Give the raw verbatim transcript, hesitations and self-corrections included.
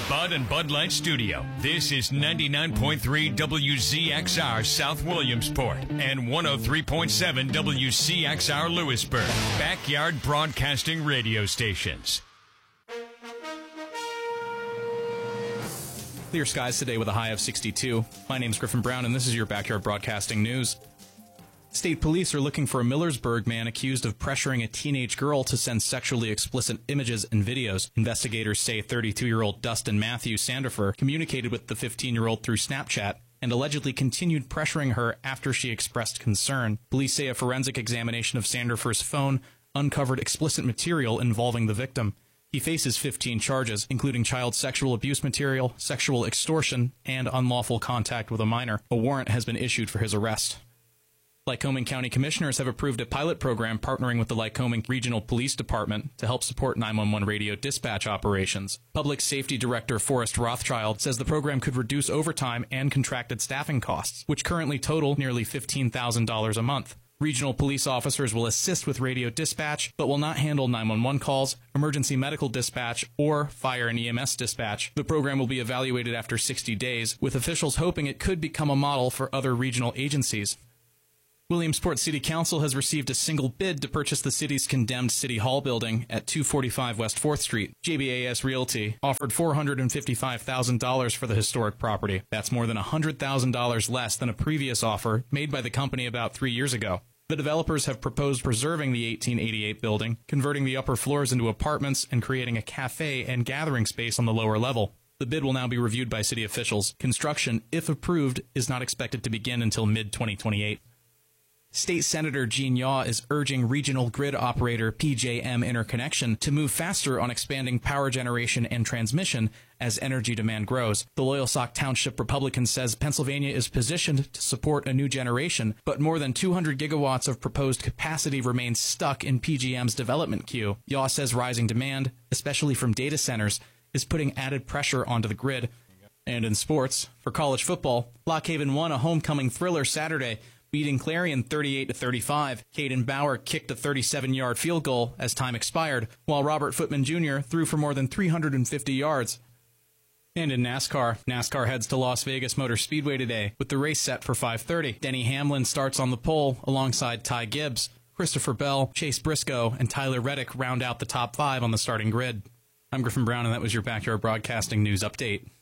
Bud and Bud Light Studio. This is ninety-nine point three W Z X R South Williamsport and one oh three point seven W C X R Lewisburg. Backyard Broadcasting Radio Stations. Clear skies today with a high of sixty-two. My name's Griffin Brown, and this is your Backyard Broadcasting News. State police are looking for a Millersburg man accused of pressuring a teenage girl to send sexually explicit images and videos. Investigators say thirty-two-year-old Dustin Matthew Sandifer communicated with the fifteen-year-old through Snapchat and allegedly continued pressuring her after she expressed concern. Police say a forensic examination of Sandifer's phone uncovered explicit material involving the victim. He faces fifteen charges, including child sexual abuse material, sexual extortion, and unlawful contact with a minor. A warrant has been issued for his arrest. Lycoming County Commissioners have approved a pilot program partnering with the Lycoming Regional Police Department to help support nine one one radio dispatch operations. Public Safety Director Forrest Rothschild says the program could reduce overtime and contracted staffing costs, which currently total nearly fifteen thousand dollars a month. Regional police officers will assist with radio dispatch, but will not handle nine one one calls, emergency medical dispatch, or fire and E M S dispatch. The program will be evaluated after sixty days, with officials hoping it could become a model for other regional agencies. Williamsport City Council has received a single bid to purchase the city's condemned City Hall building at two forty-five West fourth Street. J B A S Realty offered four hundred fifty-five thousand dollars for the historic property. That's more than one hundred thousand dollars less than a previous offer made by the company about three years ago. The developers have proposed preserving the eighteen eighty-eight building, converting the upper floors into apartments, and creating a cafe and gathering space on the lower level. The bid will now be reviewed by city officials. Construction, if approved, is not expected to begin until mid twenty twenty-eight. State Senator Gene Yaw is urging regional grid operator P J M Interconnection to move faster on expanding power generation and transmission as energy demand grows. The Loyalsock Township Republican says Pennsylvania is positioned to support a new generation, but more than two hundred gigawatts of proposed capacity remains stuck in P J M's development queue. Yaw says rising demand, especially from data centers, is putting added pressure onto the grid. And in sports, for college football, Lock Haven won a homecoming thriller Saturday, beating Clarion thirty-eight to thirty-five. Caden Bauer kicked a thirty-seven-yard field goal as time expired, while Robert Footman Junior threw for more than three hundred fifty yards. And in NASCAR, NASCAR heads to Las Vegas Motor Speedway today with the race set for five thirty. Denny Hamlin starts on the pole alongside Ty Gibbs. Christopher Bell, Chase Briscoe, and Tyler Reddick round out the top five on the starting grid. I'm Griffin Brown, and that was your Backyard Broadcasting News Update.